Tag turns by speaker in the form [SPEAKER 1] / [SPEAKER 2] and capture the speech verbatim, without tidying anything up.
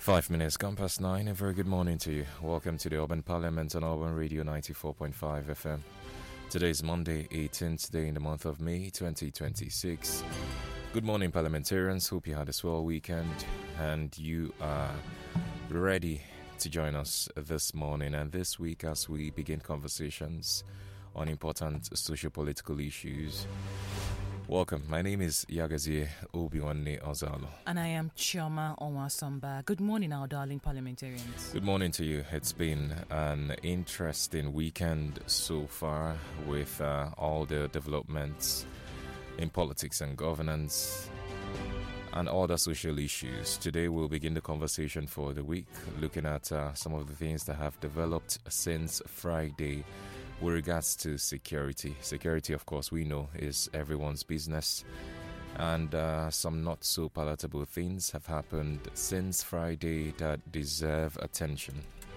[SPEAKER 1] Five minutes gone past nine. A very good morning to you. Welcome to the Urban Parliament on Urban Radio ninety-four point five F M. Today is Monday, eighteenth day in the month of May, twenty twenty-six. Good morning, parliamentarians. Hope you had a swell weekend and you are ready to join us this morning and this week as we begin conversations on important socio-political issues. Welcome. My name is Yagazie Obiwanne Ozalo.
[SPEAKER 2] And I am Chioma Onwasamba. Good morning, our darling parliamentarians.
[SPEAKER 1] Good morning to you. It's been an interesting weekend so far with uh, all the developments in politics and governance and other social issues. Today we'll begin the conversation for the week, looking at uh, some of the things that have developed since Friday with regards to security. Security, of course, we know is everyone's business. And uh, some not so palatable things have happened since Friday that deserve attention.